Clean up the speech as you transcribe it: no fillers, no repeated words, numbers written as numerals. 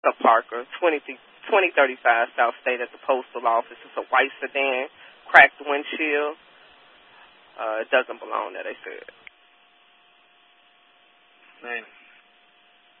Parker, 2035 South State at the postal office. It's a white sedan, cracked windshield. It doesn't belong there, they said. Man.